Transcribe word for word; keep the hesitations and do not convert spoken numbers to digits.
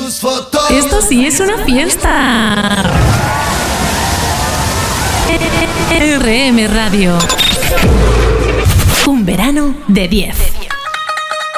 tus fotos. Esto sí es una fiesta. R M Radio. Un verano de diez.